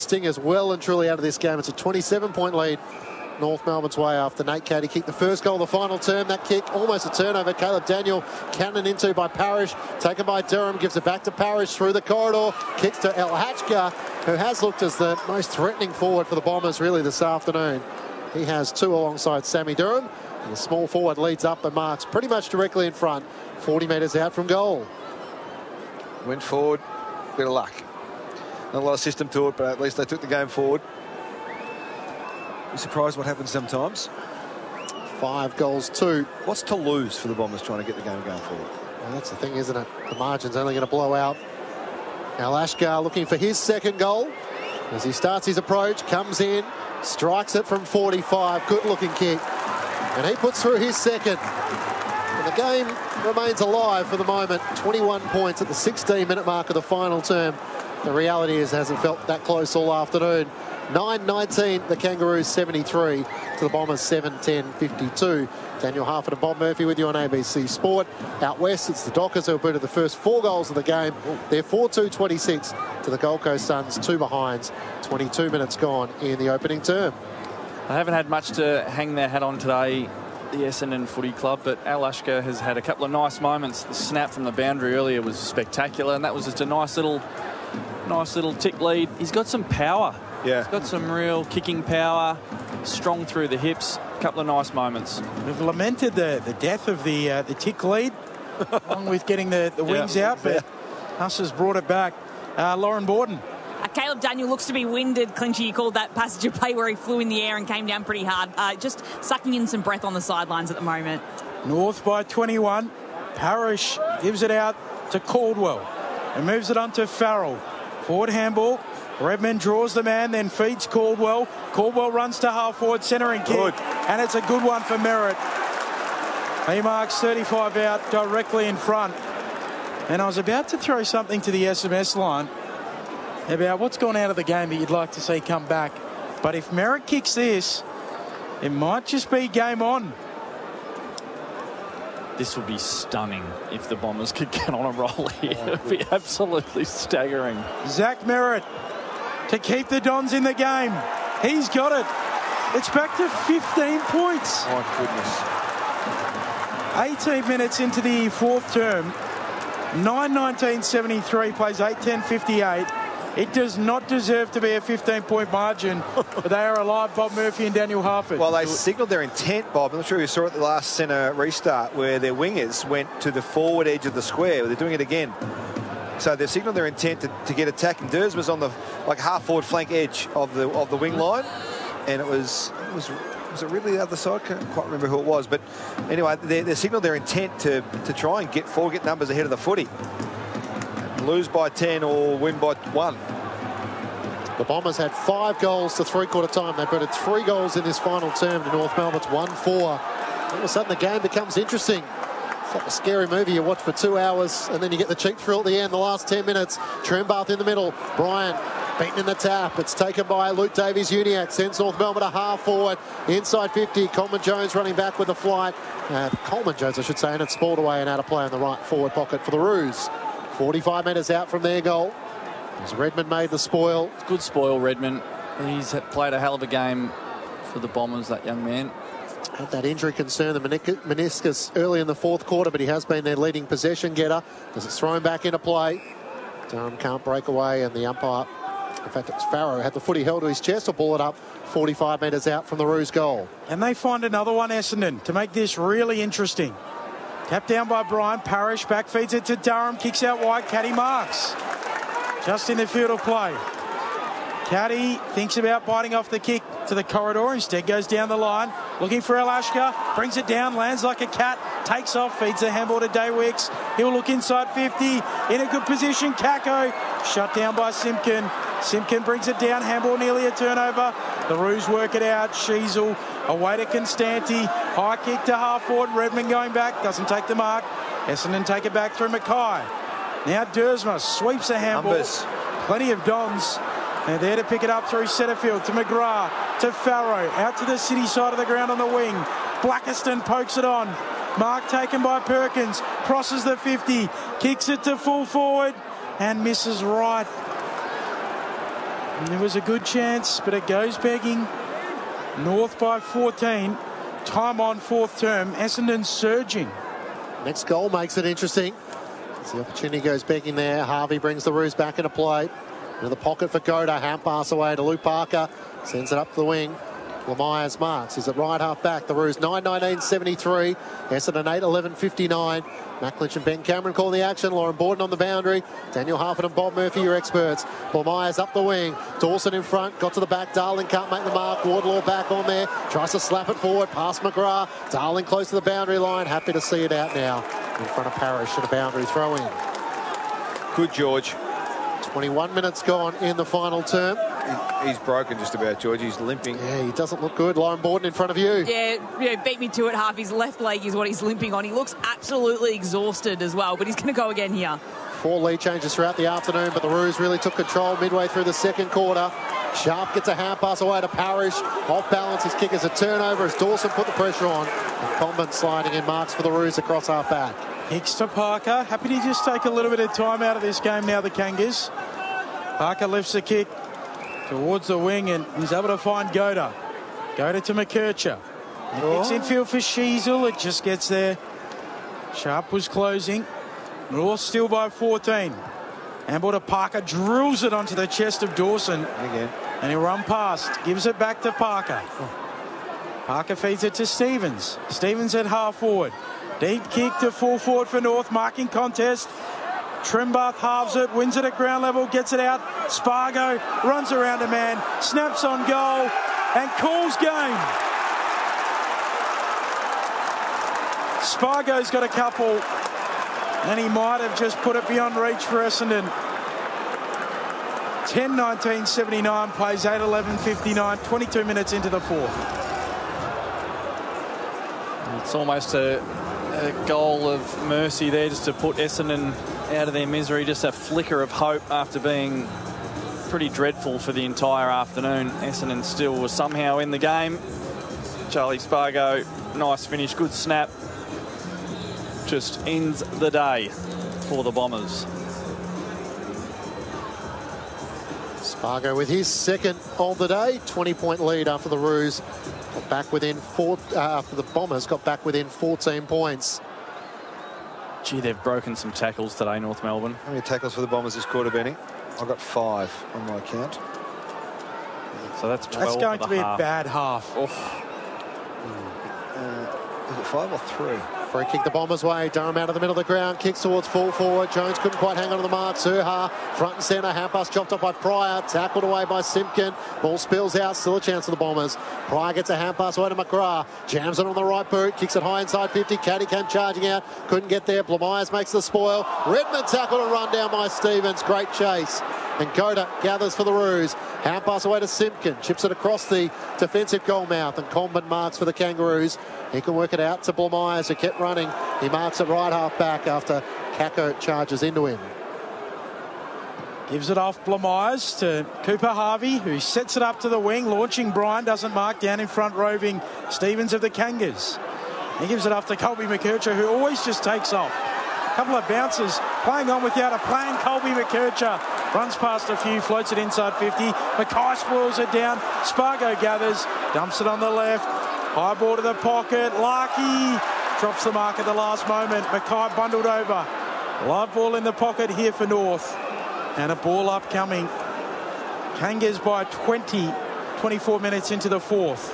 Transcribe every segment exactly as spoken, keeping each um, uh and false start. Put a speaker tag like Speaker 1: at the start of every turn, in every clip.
Speaker 1: Stingers well and truly out of this game. It's a twenty-seven point lead North Melbourne's way after Nate Caddy kicked the first goal of the final term. That kick, almost a turnover. Caleb Daniel cannoned into by Parrish. Taken by Durham, gives it back to Parrish through the corridor. Kicks to El Hachka, who has looked as the most threatening forward for the Bombers really this afternoon. He has two alongside Sammy Durham. And the small forward leads up and marks pretty much directly in front, forty metres out from goal.
Speaker 2: Went forward, bit of luck. Not a lot of system to it, but at least they took the game forward. You're surprised what happens sometimes.
Speaker 1: Five goals, two.
Speaker 2: What's to lose for the Bombers trying to get the game going forward?
Speaker 1: Well, that's the thing, isn't it? The margin's only going to blow out. Now Lashkar looking for his second goal. As he starts his approach, comes in, strikes it from forty-five. Good looking kick. And he puts through his second. And the game remains alive for the moment. twenty-one points at the sixteen minute mark of the final term. The reality is it hasn't felt that close all afternoon. nine nineteen, the Kangaroos seventy-three to the Bombers seven ten fifty-two. Daniel Harford and Bob Murphy with you on A B C Sport. Out west, it's the Dockers who have booted the first four goals of the game. They're four two twenty-six to the Gold Coast Suns, two behinds. twenty-two minutes gone in the opening term.
Speaker 3: They haven't had much to hang their hat on today, the Essendon Footy Club, but Al Ashka has had a couple of nice moments. The snap from the boundary earlier was spectacular, and that was just a nice little, nice little tick lead. He's got some power.
Speaker 2: Yeah.
Speaker 3: He's got some real kicking power, strong through the hips. A couple of nice moments.
Speaker 4: We've lamented the, the death of the uh, the tick lead, along with getting the, the wings
Speaker 3: yeah.
Speaker 4: out, but Huss has brought it back. Uh, Lauren Borden.
Speaker 5: Uh, Caleb Daniel looks to be winded. Clinchy, you called that passage of play where he flew in the air and came down pretty hard. Uh, just sucking in some breath on the sidelines at the moment.
Speaker 4: North by twenty-one. Parrish gives it out to Caldwell and moves it on to Farrell. Forward handball. Redmond draws the man, then feeds Caldwell. Caldwell runs to half forward, centre and kick.
Speaker 2: Good.
Speaker 4: And it's a good one for Merritt. He marks thirty-five out directly in front. And I was about to throw something to the S M S line about what's gone out of the game that you'd like to see come back. But if Merritt kicks this, it might just be game on.
Speaker 3: This would be stunning if the Bombers could get on a roll here. It would be absolutely staggering.
Speaker 4: Zach Merritt to keep the Dons in the game. He's got it. It's back to fifteen points.
Speaker 2: My goodness.
Speaker 4: eighteen minutes into the fourth term. nine nineteen seventy-three plays eight ten fifty-eight. It does not deserve to be a fifteen point margin, but they are alive, Bob Murphy and Daniel Harford.
Speaker 2: Well, they signalled their intent, Bob. I'm not sure if you saw it at the last centre restart where their wingers went to the forward edge of the square. They're doing it again. So they've signalled their intent to, to get attacking. Durs was on the like half forward flank edge of the of the wing line, and it was it was was it really the other side? I can't quite remember who it was, but anyway, they, they signalled their intent to to try and get forward, get numbers ahead of the footy. Lose by ten or win by one.
Speaker 1: The Bombers had five goals to three-quarter time. They booted three goals in this final term to North Melbourne's one four. All of a sudden, the game becomes interesting. It's like a scary movie you watch for two hours, and then you get the cheek thrill at the end, the last ten minutes. Trembath in the middle. Bryant beaten in the tap. It's taken by Luke Davies-Uniacke. Sends North Melbourne a half forward. Inside fifty. Coleman Jones running back with the flight. Uh, Coleman Jones, I should say, and it's balled away and out of play in the right forward pocket for the Roos. forty-five metres out from their goal. As Redmond made the spoil.
Speaker 3: Good spoil, Redmond. He's played a hell of a game for the Bombers, that young man.
Speaker 1: Had that injury concern, the meniscus early in the fourth quarter, but he has been their leading possession getter as it's thrown back into play. Durham can't break away, and the umpire, in fact it's Farrow, had the footy held to his chest to ball it up forty-five metres out from the Roos goal.
Speaker 4: And they find another one, Essendon, to make this really interesting. Tapped down by Brian. Parrish back feeds it to Durham, kicks out wide. Caddy marks just in the field of play. Caddy thinks about biting off the kick to the corridor, instead goes down the line looking for El Ashka, brings it down, lands like a cat, takes off, feeds the handball to Daywicks. He'll look inside fifty, in a good position. Kako shut down by Simpkin. Simpkin brings it down, handball nearly a turnover. The Roos work it out. Sheasel away to Constanti, high kick to half forward. Redmond going back, doesn't take the mark. Essendon take it back through Mackay. Now Dersma sweeps a handball.
Speaker 2: Numbers.
Speaker 4: Plenty of Dons. They're there to pick it up through Setterfield to McGrath to Farrow, out to the city side of the ground on the wing. Blackiston pokes it on. Mark taken by Perkins, crosses the fifty, kicks it to full forward and misses right. And there was a good chance, but it goes begging. North by fourteen. Time on fourth term. Essendon surging.
Speaker 1: Next goal makes it interesting. As the opportunity goes begging there, Harvey brings the Roos back into play. Into the pocket for Goda. Hand pass away to Luke Parker. Sends it up the wing. Lemyers marks. He's at right half back. The Roos nine nineteen seventy-three. Essendon eight eleven fifty-nine. Matt Lynch and Ben Cameron call the action. Lauren Borden on the boundary. Daniel Harford and Bob Murphy, your experts. Lemyers up the wing. Dawson in front. Got to the back. Darling can't make the mark. Wardlaw back on there. Tries to slap it forward. Past McGrath. Darling close to the boundary line. Happy to see it out now. In front of Parrish to the boundary throw in.
Speaker 2: Good, George.
Speaker 1: twenty-one minutes gone in the final term.
Speaker 2: He, he's broken just about, George. He's limping.
Speaker 1: Yeah, he doesn't look good. Lauren Borden in front of you.
Speaker 5: Yeah, yeah, beat me to it half. His left leg is what he's limping on. He looks absolutely exhausted as well, but he's going to go again here.
Speaker 1: Four lead changes throughout the afternoon, but the Roos really took control midway through the second quarter. Sharp gets a hand pass away to Parrish. Off balance, his kick is a turnover as Dawson put the pressure on. And Comben sliding in marks for the Roos across half back.
Speaker 4: Kicks to Parker. Happy to just take a little bit of time out of this game now, the Kangas. Parker lifts the kick towards the wing and he's able to find Goda. Goda to McKercher. He
Speaker 2: Oh.
Speaker 4: kicks infield for Sheasel. It just gets there. Sharp was closing. Ross still by fourteen. Handball to Parker. Drills it onto the chest of Dawson.
Speaker 2: Again.
Speaker 4: And he'll run past. Gives it back to Parker. Parker feeds it to Stevens. Stevens at half forward. Deep kick to full forward for North. Marking contest. Trimbath halves it, wins it at ground level, gets it out. Spargo runs around a man, snaps on goal and calls game. Spargo's got a couple and he might have just put it beyond reach for Essendon. ten nineteen seventy-nine, plays eight eleven fifty-nine, twenty-two minutes into the fourth.
Speaker 3: It's almost a, a goal of mercy there just to put Essendon out of their misery. Just a flicker of hope after being pretty dreadful for the entire afternoon. Essendon still was somehow in the game. Charlie Spargo, nice finish, good snap. Just ends the day for the Bombers.
Speaker 1: Spargo with his second of the day. twenty point lead after the Roos got back within four, uh, after the Bombers got back within fourteen points.
Speaker 3: Gee, they've broken some tackles today, North Melbourne.
Speaker 2: How many tackles for the Bombers this quarter, Benny? I've got five on my account.
Speaker 3: So that's twelve.
Speaker 4: That's going
Speaker 3: for
Speaker 4: to
Speaker 3: the
Speaker 4: be
Speaker 3: half.
Speaker 4: a bad half.
Speaker 3: Oh,
Speaker 2: Uh, is it five or three?
Speaker 1: Free kick the Bombers' way. Durham out of the middle of the ground. Kicks towards full forward. Jones couldn't quite hang on to the mark. Zurha front and centre. Hand pass chopped up by Pryor. Tackled away by Simpkin. Ball spills out. Still a chance for the Bombers. Pryor gets a hand pass away to McGrath. Jams it on the right boot. Kicks it high inside fifty. Caddy came charging out. Couldn't get there. Blamires makes the spoil. Redmond tackled and run down by Stevens. Great chase. And Goda gathers for the Roos. Hand pass away to Simpkin. Chips it across the defensive goal mouth. And Comben marks for the Kangaroos. He can work it out to Blamires, who kept running. He marks it right half back after Kako charges into him.
Speaker 4: Gives it off Blamires to Cooper Harvey, who sets it up to the wing. Launching Bryan, doesn't mark down in front, roving Stevens of the Kangas. He gives it off to Colby McKercher, who always just takes off. A couple of bounces, playing on without a plan. Colby McKercher runs past a few, floats it inside fifty. Mackay spoils it down. Spargo gathers, dumps it on the left. High ball to the pocket. Larkey drops the mark at the last moment. Mackay bundled over. Live ball in the pocket here for North. And a ball upcoming. Kangas by twenty, twenty-four minutes into the fourth.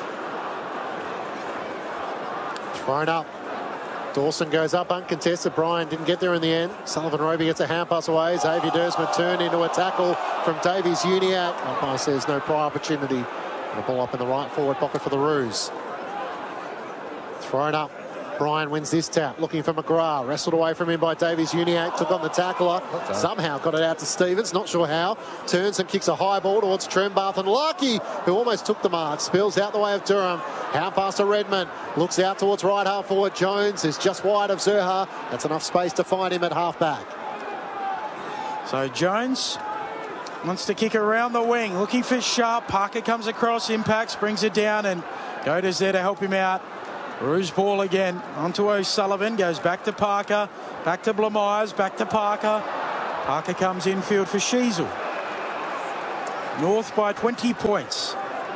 Speaker 1: Thrown up. Dawson goes up uncontested. Bryan didn't get there in the end. Sullivan Roby gets a hand pass away. Xavier Dersman turned into a tackle from Davies Uniac. Umpire says no prior opportunity. And a ball up in the right forward pocket for the Roos. Thrown up. Bryan wins this tap. Looking for McGrath. Wrestled away from him by Davies Uniac. Took on the tackler. Somehow got it out to Stevens. Not sure how. Turns and kicks a high ball towards Trembath. And Larkey, who almost took the mark, spills out the way of Durham. Hand pass to Redmond. Looks out towards right half forward. Jones is just wide of Zurha. That's enough space to find him at half back.
Speaker 4: So Jones wants to kick around the wing. Looking for Sharp. Parker comes across. Impacts. Brings it down. And Goda's there to help him out. Roos ball again onto O'Sullivan, goes back to Parker, back to Blamires, back to Parker. Parker comes infield for Sheasel. North by twenty points.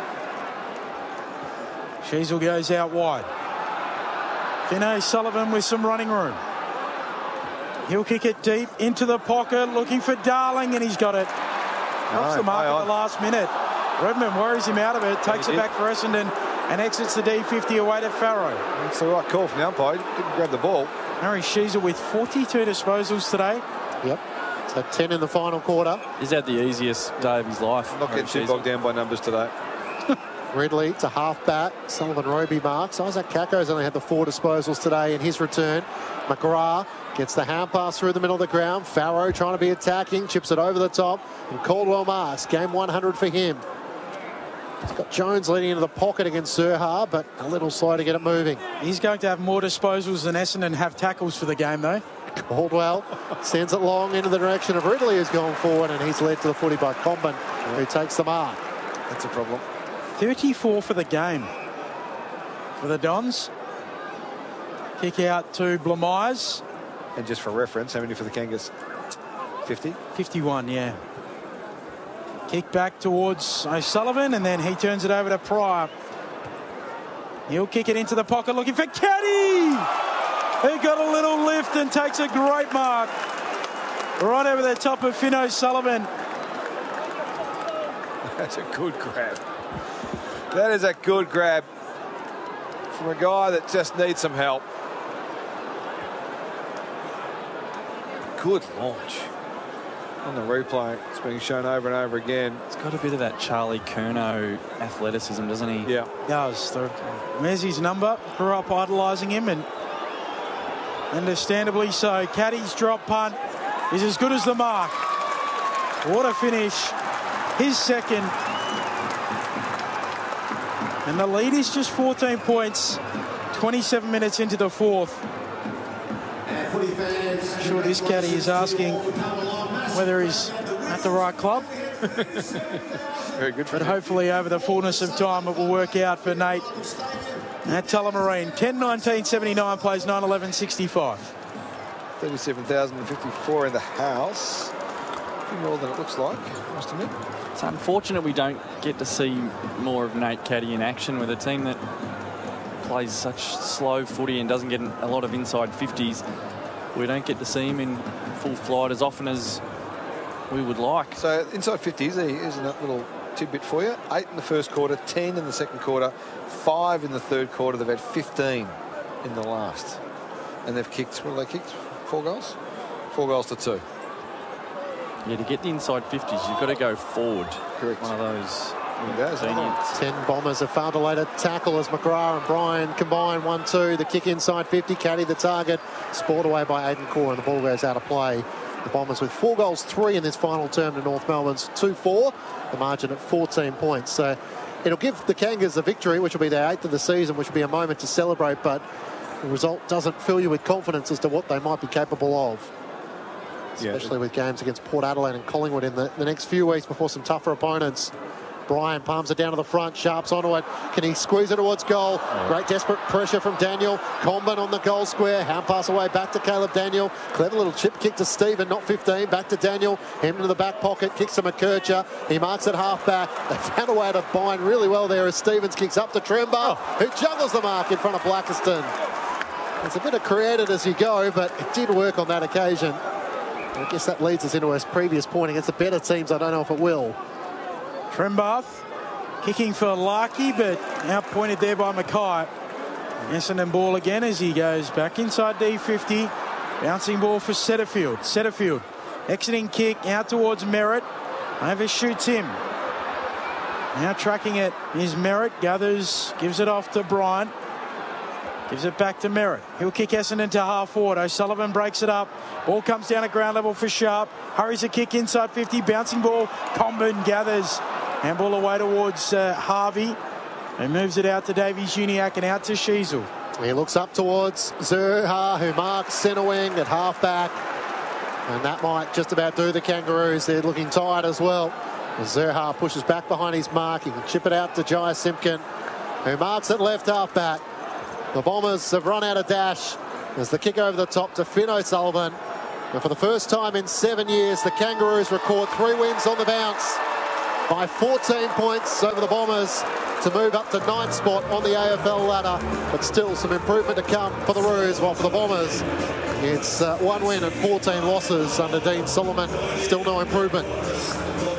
Speaker 4: Sheasel goes out wide. Finn O'Sullivan with some running room. He'll kick it deep into the pocket, looking for Darling, and he's got it. Off the mark at the last minute. Redmond worries him out of it, takes it back for Essendon, and exits the D fifty away to Farrow.
Speaker 2: That's the right call from the umpire. He didn't grab the ball.
Speaker 4: Harry Sheasel with forty-two disposals today.
Speaker 1: Yep. So ten in the final quarter.
Speaker 3: He's had the easiest day of his life.
Speaker 2: Not getting too bogged down by numbers today.
Speaker 1: Ridley to half-back. Sullivan Roby marks. Isaac Kako's only had the four disposals today in his return. McGrath gets the hand pass through the middle of the ground. Farrow trying to be attacking. Chips it over the top. And Caldwell marks. Game one hundred for him. He's got Jones leading into the pocket against Zurhaar, but a little slow to get it moving.
Speaker 4: He's going to have more disposals than Essendon have tackles for the game, though.
Speaker 1: Caldwell sends it long into the direction of Ridley, who's gone forward, and he's led to the footy by Comben, who takes the mark.
Speaker 2: That's a problem.
Speaker 4: thirty-four for the game for the Dons. Kick out to Blamires.
Speaker 2: And just for reference, how many for the Kangas? fifty?
Speaker 4: fifty-one, yeah. Kick back towards O'Sullivan, and then he turns it over to Pryor. He'll kick it into the pocket looking for Caddy. He got a little lift and takes a great mark right over the top of Finn O'Sullivan.
Speaker 2: That's a good grab. That is a good grab from a guy that just needs some help. Good launch. On the replay, it's being shown over and over again.
Speaker 3: It's got a bit of that Charlie Curnow athleticism, doesn't he?
Speaker 2: Yeah.
Speaker 4: Does. There's his number. Grew up idolising him, and understandably so. Caddy's drop punt is as good as the mark. What a finish. His second. And the lead is just fourteen points. twenty-seven minutes into the fourth. I'm sure this caddy is asking whether he's at the right club.
Speaker 2: Very good for
Speaker 4: But
Speaker 2: him.
Speaker 4: hopefully over the fullness of time it will work out for Nate at Tullamarine. ten nineteen seventy-nine plays nine eleven sixty-five.
Speaker 2: thirty-seven thousand fifty-four in the house. A few more than it looks like, I must admit.
Speaker 3: It's unfortunate we don't get to see more of Nate Caddy in action with a team that plays such slow footy and doesn't get a lot of inside fifties. We don't get to see him in full flight as often as we would like.
Speaker 2: So inside fifties, here's a little tidbit for you. Eight in the first quarter, ten in the second quarter, five in the third quarter. They've had fifteen in the last. And they've kicked, what have they kicked? Four goals? Four goals to two.
Speaker 3: Yeah, to get the inside fifties, you've got to go forward.
Speaker 2: Correct.
Speaker 3: One of those
Speaker 2: Does,
Speaker 3: convenience.
Speaker 1: Ten Bombers have found a later tackle as McGrath and Bryan combine one two. The kick inside fifty, Caddy the target. Spoiled away by Aidan Core, and the ball goes out of play. The Bombers with four goals, three in this final term to North Melbourne's two four. The margin at fourteen points. So it'll give the Kangas a victory, which will be their eighth of the season, which will be a moment to celebrate, but the result doesn't fill you with confidence as to what they might be capable of. Especially yeah. with games against Port Adelaide and Collingwood in the, the next few weeks before some tougher opponents. Bryan palms it down to the front, Sharps onto it. Can he squeeze it towards goal? Oh. Great desperate pressure from Daniel. Comben on the goal square. Hand pass away back to Caleb Daniel. Clever little chip kick to Stephen, not fifteen. Back to Daniel. Him into the back pocket. Kicks to McKercher. He marks it half back. They found a way to bind really well there as Stevens kicks up to Tremba, oh. who juggles the mark in front of Blackiston. It's a bit of created as you go, but it did work on that occasion. I guess that leads us into his previous point against the better teams. I don't know if it will.
Speaker 4: Trembath kicking for Larkey, but outpointed there by Mackay. Essendon ball again as he goes back inside D fifty. Bouncing ball for Setterfield. Setterfield exiting kick out towards Merritt. Overshoots him. Now tracking it is Merritt. Gathers, gives it off to Bryant. Gives it back to Merritt. He'll kick Essendon to half forward. O'Sullivan breaks it up. Ball comes down at ground level for Sharp. Hurries a kick inside fifty. Bouncing ball. Comben gathers. Handball away towards uh, Harvey. And moves it out to Davies Uniacke and out to Sheasel.
Speaker 1: He looks up towards Zurhaar, who marks centre wing at half back. And that might just about do the Kangaroos. They're looking tired as well. As Zurhaar pushes back behind his mark. He can chip it out to Jai Simpkin, who marks at left half back. The Bombers have run out of dash as the kick over the top to Finn O'Sullivan. And for the first time in seven years, the Kangaroos record three wins on the bounce. by fourteen points over the Bombers to move up to ninth spot on the A F L ladder, but still some improvement to come for the Roos, while for the Bombers it's uh, one win and fourteen losses under Dean Solomon, still no improvement.